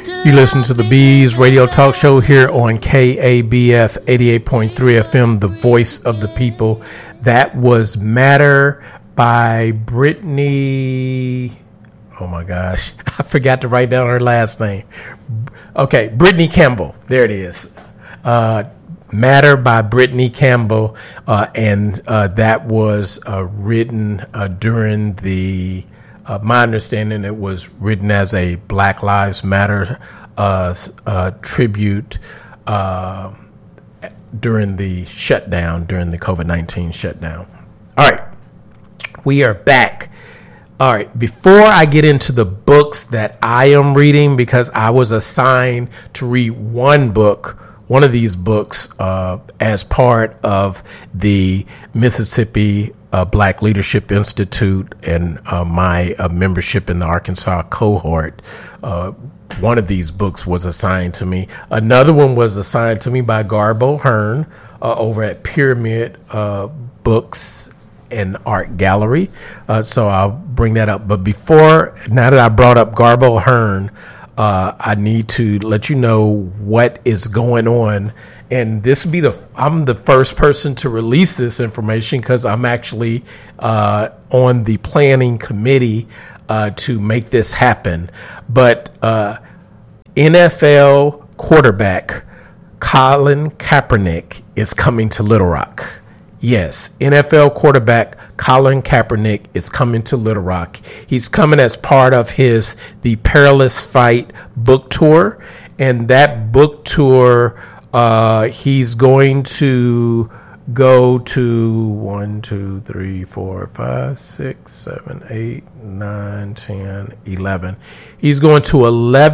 You listen to the Bees Radio Talk Show here on KABF 88.3 FM, the voice of the people. That was Matter by Brittany. Oh my gosh, I forgot to write down her last name. Okay, Brittany Campbell. There it is. Matter by Brittany Campbell. And that was written during the my understanding, it was written as a Black Lives Matter tribute during the shutdown, during the COVID-19 shutdown. All right, we are back. All right, before I get into the books that I am reading, because I was assigned to read one of these books as part of the Mississippi Black Leadership Institute and my membership in the Arkansas cohort. One of these books was assigned to me. Another one was assigned to me by Garbo Hearn over at Pyramid Books and Art Gallery. So I'll bring that up. But now that I brought up Garbo Hearn, I need to let you know what is going on. And this will be I'm the first person to release this information because I'm actually on the planning committee to make this happen. But NFL quarterback Colin Kaepernick is coming to Little Rock. Yes, NFL quarterback Colin Kaepernick is coming to Little Rock. He's coming as part of The Perilous Fight book tour. And that book tour, he's going to go to 1, 2, 3, 4, 5, 6, 7, 8, 9, 10, 11. He's going to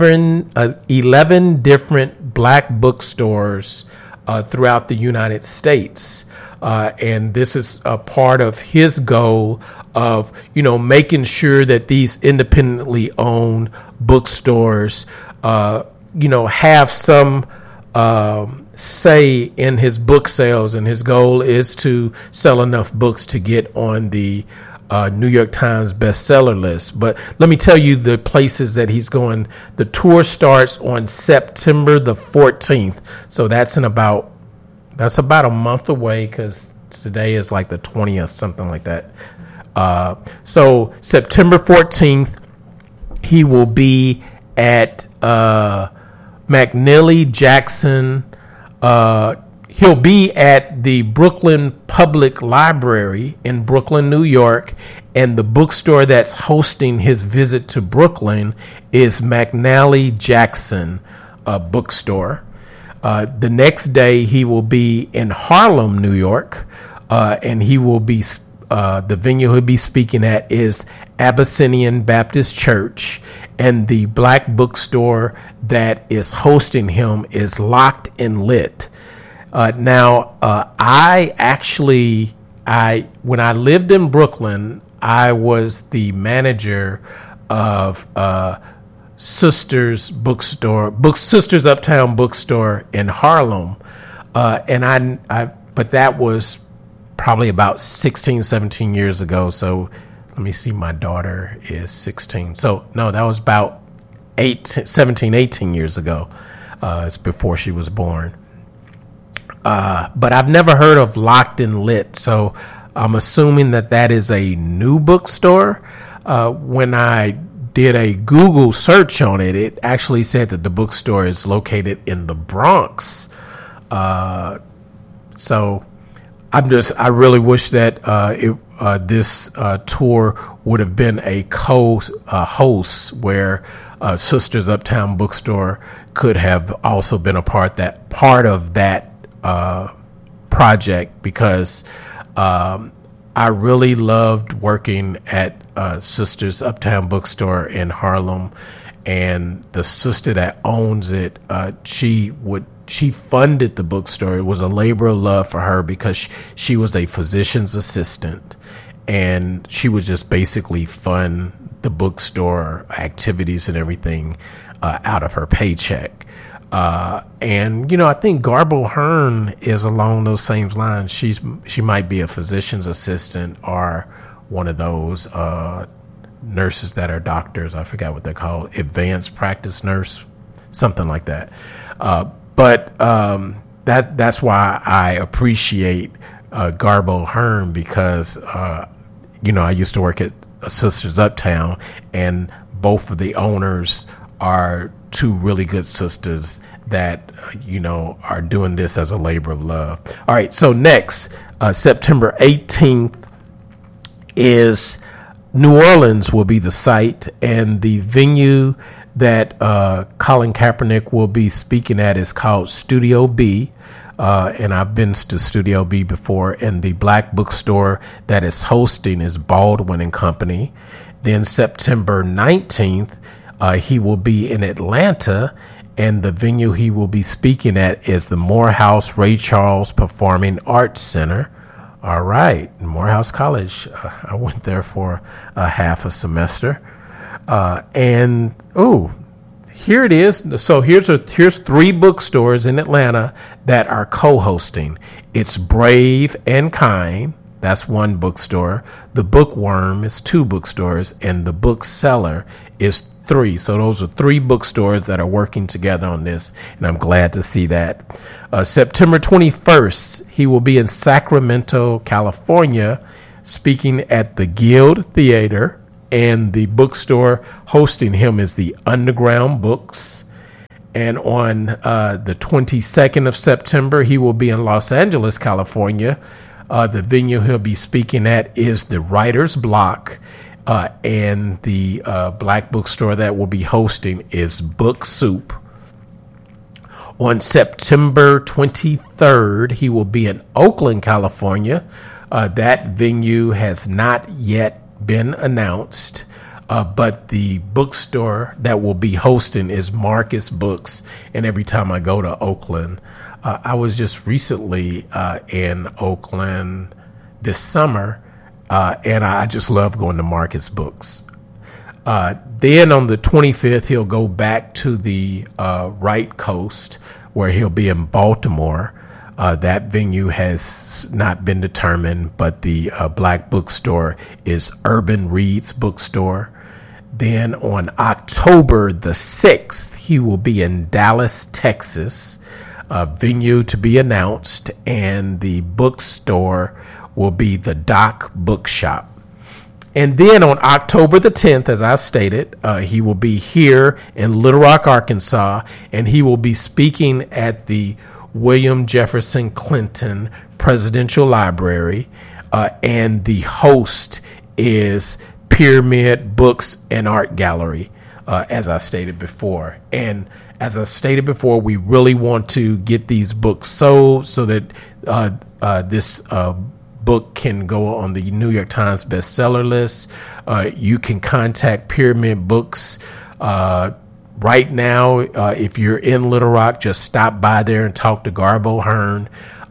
11 different black bookstores throughout the United States. And this is a part of his goal of, making sure that these independently owned bookstores, have some say in his book sales. And his goal is to sell enough books to get on the New York Times bestseller list. But let me tell you the places that he's going. The tour starts on September the 14th. So that's about a month away because today is like the 20th, something like that. So September 14th, he will be at McNeely Jackson. He'll be at the Brooklyn Public Library in Brooklyn, New York. And the bookstore that's hosting his visit to Brooklyn is McNally Jackson Bookstore. The next day, he will be in Harlem, New York, and he will be the venue he'll be speaking at is Abyssinian Baptist Church, and the black bookstore that is hosting him is Locked and Lit. Now, when I lived in Brooklyn, I was the manager of Sisters Uptown Bookstore in Harlem, but that was probably about 16, 17 years ago. So let me see, my daughter is 16. So no, that was about 17, 18 years ago. It's before she was born. But I've never heard of Locked and Lit, so I'm assuming that is a new bookstore. When I did a Google search on it, it actually said that the bookstore is located in the Bronx. So I really wish that this tour would have been a host where Sisters Uptown Bookstore could have also been a part of that project, because I really loved working at Sisters Uptown Bookstore in Harlem, and the sister that owns it, she funded the bookstore. It was a labor of love for her because she was a physician's assistant, and she would just basically fund the bookstore activities and everything out of her paycheck. And I think Garbo Hearn is along those same lines. She might be a physician's assistant or one of those nurses that are doctors. I forgot what they're called, advanced practice nurse, something like that. That's why I appreciate Garbo Hearn, because I used to work at Sisters Uptown, and both of the owners are two really good sisters that are doing this as a labor of love. All right, so next, September 18th is New Orleans will be the site, and the venue that Colin Kaepernick will be speaking at is called Studio B. And I've been to Studio B before, and the black bookstore that is hosting is Baldwin and Company. Then September 19th, he will be in Atlanta, and the venue he will be speaking at is the Morehouse Ray Charles Performing Arts Center. All right, Morehouse College. I went there for half a semester. Here it is. So here's 3 bookstores in Atlanta that are co-hosting. It's Brave and Kind. That's one bookstore. The Bookworm is 2 bookstores, and the Bookseller is 3. So those are 3 bookstores that are working together on this, and I'm glad to see that. September 21st, he will be in Sacramento, California, speaking at the Guild Theater. And the bookstore hosting him is the Underground Books. And on the 22nd of September, he will be in Los Angeles, California. The venue he'll be speaking at is the Writer's Block. And the black bookstore that will be hosting is Book Soup. On September 23rd, he will be in Oakland, California. That venue has not yet been announced, but the bookstore that will be hosting is Marcus Books. And every time I go to Oakland, I was just recently in Oakland this summer, and I just love going to Marcus Books. Then on the 25th, he'll go back to the right coast, where he'll be in Baltimore. That venue has not been determined, but the black bookstore is Urban Reads Bookstore. Then on October the 6th, he will be in Dallas, Texas, a venue to be announced, and the bookstore will be the Doc Bookshop. And then on October the 10th, as I stated, he will be here in Little Rock, Arkansas, and he will be speaking at the William Jefferson Clinton Presidential Library, and the host is Pyramid Books and Art Gallery, as I stated before. And as I stated before, we really want to get these books sold so that this book can go on the New York Times bestseller list. You can contact Pyramid Books right now. If you're in Little Rock, just stop by there and talk to Garbo Hearn.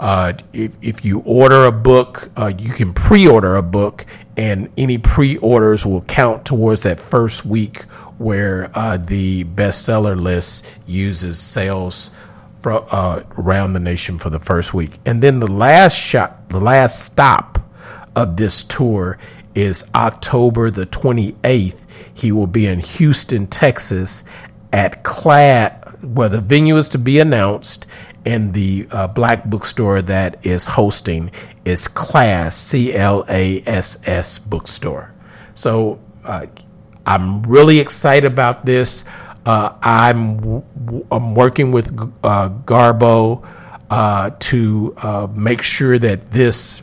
If you order a book, you can pre-order a book, and any pre-orders will count towards that first week where the bestseller list uses sales around the nation for the first week. And then the last stop of this tour is October the 28th. He will be in Houston, Texas at CLAD, where the venue is to be announced, and the black bookstore that is hosting is CLASS, CLASS bookstore. So I'm really excited about this. I'm working with Garbo to make sure that this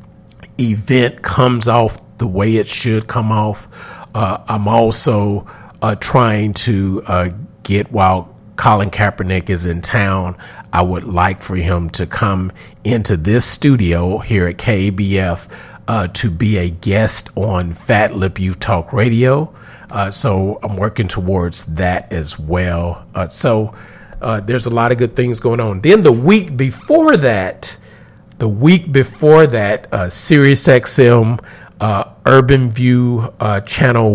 event comes off the way it should come off. I'm also trying to get, while Colin Kaepernick is in town, I would like for him to come into this studio here at KABF to be a guest on Fat Lip Youth Talk Radio. So I'm working towards that as well. So there's a lot of good things going on. Then the week before that, SiriusXM Urban View Channel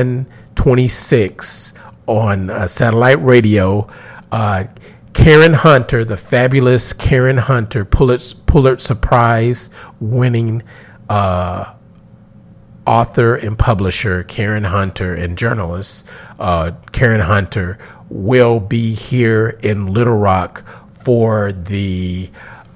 126 on satellite radio, Karen Hunter, the fabulous Karen Hunter, Pulitzer Prize winning author and publisher Karen Hunter and journalist Karen Hunter will be here in Little Rock for the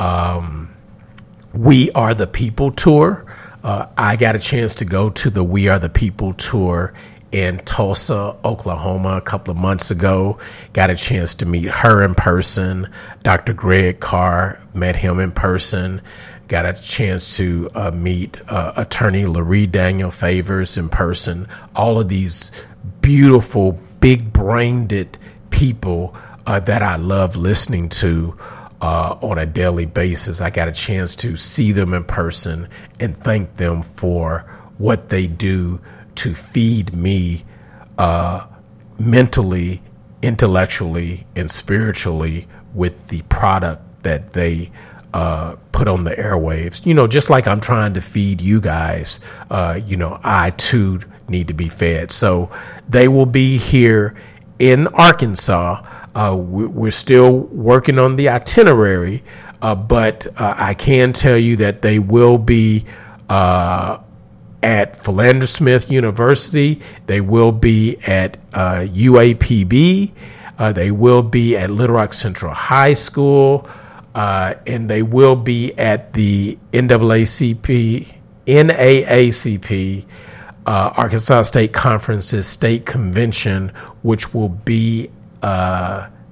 We Are the People tour. I got a chance to go to the We Are the People tour in Tulsa, Oklahoma a couple of months ago. Got a chance to meet her in person. Dr. Greg Carr, met him in person. Got a chance to meet attorney Larry Daniel Favors in person. All of these beautiful, big-brained people that I love listening to on a daily basis. I got a chance to see them in person and thank them for what they do to feed me mentally, intellectually, and spiritually with the product that they put on the airwaves. You know, just like I'm trying to feed you guys, I too need to be fed. So they will be here in Arkansas. We're still working on the itinerary, but I can tell you that they will be at Philander Smith University. They will be at UAPB. They will be at Little Rock Central High School. And they will be at the NAACP, Arkansas State Conference's state convention, which will be